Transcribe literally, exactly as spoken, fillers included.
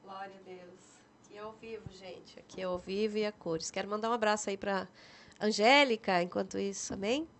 Glória a Deus. Aqui é ao vivo, gente. Aqui é ao vivo e a cores. Quero mandar um abraço aí para Angélica, enquanto isso, amém?